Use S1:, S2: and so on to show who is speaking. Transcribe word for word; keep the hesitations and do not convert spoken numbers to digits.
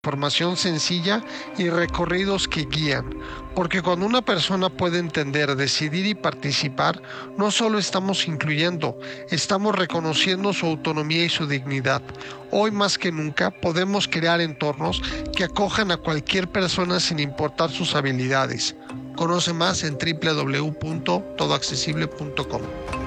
S1: información sencilla y recorridos que guían, porque cuando una persona puede entender, decidir y participar, no solo estamos incluyendo, estamos reconociendo su autonomía y su dignidad. Hoy más que nunca podemos crear entornos que acojan a cualquier persona sin importar sus habilidades. Conoce más en doble u doble u doble u punto todo accesible punto com.